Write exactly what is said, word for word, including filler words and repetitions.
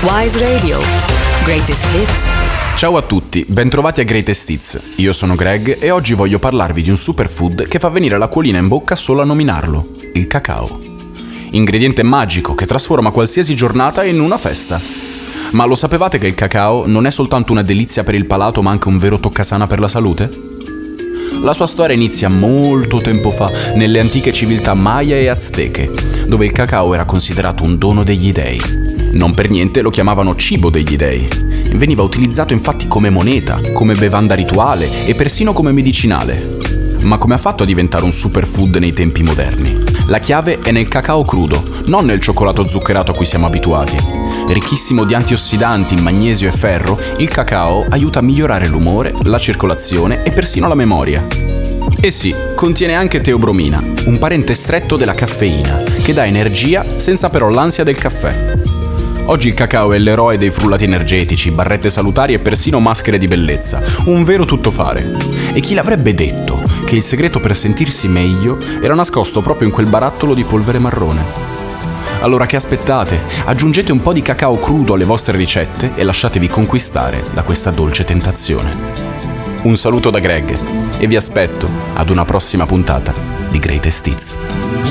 Wise Radio. Greatest Hits. Ciao a tutti, bentrovati a Greatest Hits. Io sono Greg e oggi voglio parlarvi di un superfood che fa venire l'acquolina in bocca solo a nominarlo: il cacao. Ingrediente magico che trasforma qualsiasi giornata in una festa. Ma lo sapevate che il cacao non è soltanto una delizia per il palato, ma anche un vero toccasana per la salute? La sua storia inizia molto tempo fa, nelle antiche civiltà Maya e Azteche, dove il cacao era considerato un dono degli dei. Non per niente lo chiamavano cibo degli dei. Veniva utilizzato infatti come moneta, come bevanda rituale e persino come medicinale. Ma come ha fatto a diventare un superfood nei tempi moderni? La chiave è nel cacao crudo, non nel cioccolato zuccherato a cui siamo abituati. Ricchissimo di antiossidanti, magnesio e ferro, il cacao aiuta a migliorare l'umore, la circolazione e persino la memoria. E sì, contiene anche teobromina, un parente stretto della caffeina, che dà energia senza però l'ansia del caffè. Oggi il cacao è l'eroe dei frullati energetici, barrette salutari e persino maschere di bellezza, un vero tuttofare. E chi l'avrebbe detto che il segreto per sentirsi meglio era nascosto proprio in quel barattolo di polvere marrone? Allora che aspettate? Aggiungete un po' di cacao crudo alle vostre ricette e lasciatevi conquistare da questa dolce tentazione. Un saluto da Greg e vi aspetto ad una prossima puntata di Greatest Hits.